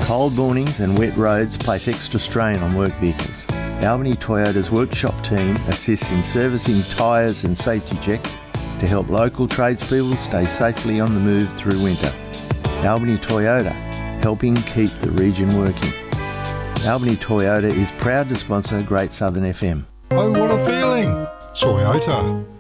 Cold mornings and wet roads place extra strain on work vehicles. Albany Toyota's workshop team assists in servicing tyres and safety checks to help local tradespeople stay safely on the move through winter. Albany Toyota, helping keep the region working. Albany Toyota is proud to sponsor Great Southern FM. Oh, what a feeling! Toyota.